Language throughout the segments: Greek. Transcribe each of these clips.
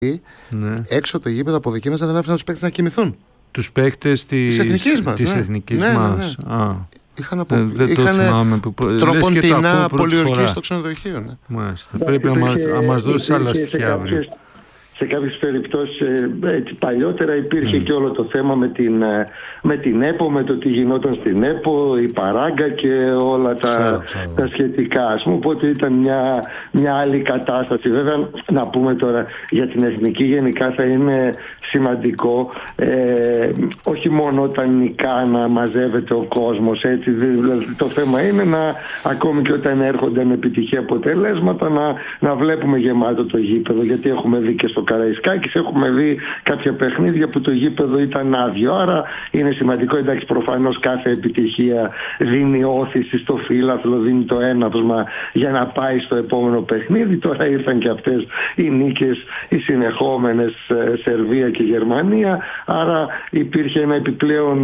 Ναι. Έξω το γήπεδο από δική μας δεν άφηναν τους παίκτες να κοιμηθούν. Τους παίκτες της εθνικής μας. Είχαν τροποντινά πολιορκίες στο ξενοδοχείο. Ναι. Μάλιστα. Πρέπει να μας δώσει άλλα στοιχεία αύριο. Σε κάποιες περιπτώσεις παλιότερα υπήρχε και όλο το θέμα με την ΕΠΟ, με το τι γινόταν στην ΕΠΟ, η παράγκα και όλα τα σχετικά. Ας πούμε, οπότε ήταν μια άλλη κατάσταση. Βέβαια, να πούμε τώρα για την εθνική γενικά θα είναι σημαντικό όχι μόνο όταν νικά να μαζεύεται ο κόσμος, έτσι, δηλαδή το θέμα είναι ακόμη και όταν έρχονται με επιτυχία αποτελέσματα να βλέπουμε γεμάτο το γήπεδο, γιατί έχουμε δει και στο Καραϊσκάκης, έχουμε δει κάποια παιχνίδια που το γήπεδο ήταν άδειο, άρα είναι σημαντικό. Εντάξει, προφανώς κάθε επιτυχία δίνει όθηση στο φύλαθλο, δίνει το έναυσμα για να πάει στο επόμενο παιχνίδι. Τώρα ήρθαν και αυτές οι νίκες, οι συνεχόμενες, Σερβία και Γερμανία, άρα υπήρχε ένα επιπλέον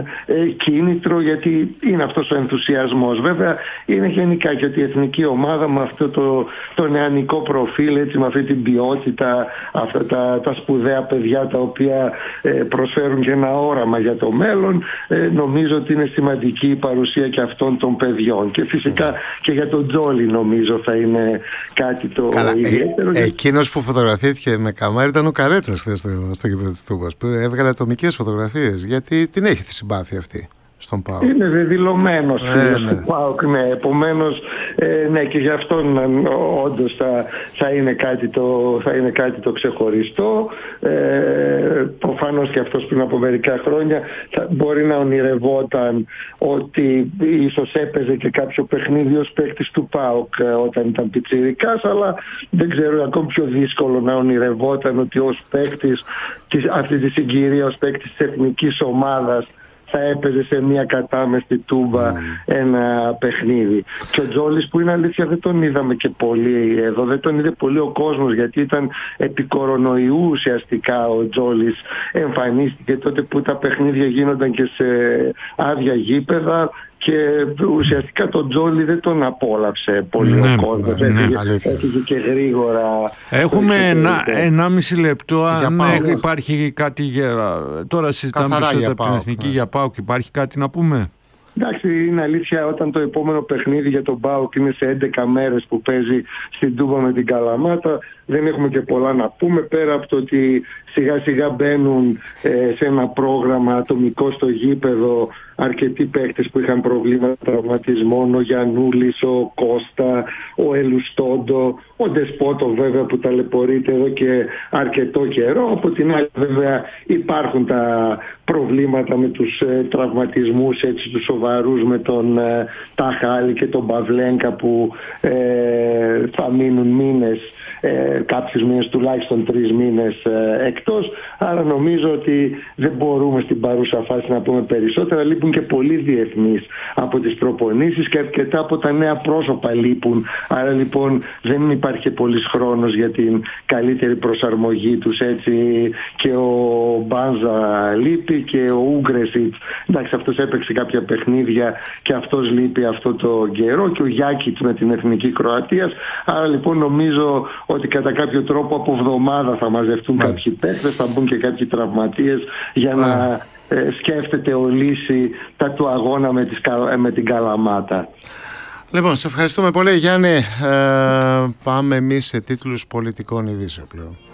κίνητρο, γιατί είναι αυτός ο ενθουσιασμός. Βέβαια είναι γενικά και ότι η εθνική ομάδα με αυτό το νεανικό προφίλ, έτσι, με αυτή την ποιότητα, αυτά τα σπουδαία παιδιά τα οποία προσφέρουν και ένα όραμα για το μέλλον, νομίζω ότι είναι σημαντική η παρουσία και αυτών των παιδιών, και φυσικά και για τον Τζόλι νομίζω θα είναι κάτι το ιδιαίτερο. Εκείνος που φωτογραφήθηκε με καμάρι ήταν ο Καρέτσας στο γήπεδο της Τούμπας, που έβγαλε ατομικές φωτογραφίες, γιατί την έχει τη συμπάθεια αυτή στον ΠΑΟΚ. Είναι δεδηλωμένος του ΠΑΟΚ, ναι, επομένως ναι, και γι' αυτόν όντως θα είναι κάτι το ξεχωριστό. Προφανώς και αυτός πριν από μερικά χρόνια μπορεί να ονειρευόταν ότι ίσως έπαιζε και κάποιο παιχνίδι ως παίκτης του ΠΑΟΚ όταν ήταν πιτσιρικάς, αλλά δεν ξέρω, ακόμη πιο δύσκολο να ονειρευόταν ότι ως παίκτης αυτή τη συγκυρία, ως παίκτης της εθνικής ομάδας θα έπαιζε σε μια κατάμεστη Τούμπα ένα παιχνίδι. Και ο Τζόλις, που είναι αλήθεια δεν τον είδαμε και πολύ εδώ, δεν τον είδε πολύ ο κόσμος, γιατί ήταν επί κορονοϊού ουσιαστικά ο Τζόλις εμφανίστηκε τότε που τα παιχνίδια γίνονταν και σε άδεια γήπεδα, και ουσιαστικά τον Τζόλι δεν τον απόλαυσε πολύ ο κόσμος. Έφυγε και γρήγορα. Έχουμε 1,5 λεπτό. Αν υπάρχει κάτι τώρα συζητάμε περισσότερο από την εθνική για ΠΑΟΚ, υπάρχει κάτι να πούμε? Εντάξει, είναι αλήθεια, όταν το επόμενο παιχνίδι για τον ΠΑΟΚ είναι σε 11 μέρες που παίζει στην Τούμπα με την Καλαμάτα, δεν έχουμε και πολλά να πούμε, πέρα από το ότι σιγά σιγά μπαίνουν σε ένα πρόγραμμα ατομικό στο γήπεδο αρκετοί παίκτες που είχαν προβλήματα τραυματισμών, ο Γιαννούλης, ο Κώστα, ο Ελουστόντο, ο Ντεσπότο βέβαια που ταλαιπωρείται εδώ και αρκετό καιρό. Από την άλλη βέβαια υπάρχουν τα προβλήματα με τους τραυματισμούς, έτσι, τους σοβαρούς, με τον Ταχάλη και τον Παυλένκα που θα μείνουν μήνες, κάποιους μήνες, τουλάχιστον 3 μήνες εκτός. Άρα νομίζω ότι δεν μπορούμε στην παρούσα φάση να πούμε περισσότερα. Λείπουν και πολλοί διεθνείς από τις προπονήσεις και αρκετά από τα νέα πρόσωπα λείπουν. Άρα λοιπόν δεν υπάρχει πολύς χρόνος για την καλύτερη προσαρμογή τους, έτσι. Και ο Μπάνζα λείπει και ο Ούγκρεσιτς, εντάξει, αυτός έπαιξε κάποια παιχνίδια και αυτός λείπει αυτό το καιρό, και ο Γιάκιτς με την εθνική Κροατίας. Άρα λοιπόν νομίζω ότι κατά κάποιο τρόπο από εβδομάδα θα μαζευτούν κάποιοι παίκτες, θα μπουν και κάποιοι τραυματίες για να σκέφτεται ο Λύση τα του αγώνα με την Καλαμάτα. Λοιπόν, σε ευχαριστούμε πολύ, Γιάννη. Πάμε εμείς σε τίτλους πολιτικών ειδήσεων πλέον.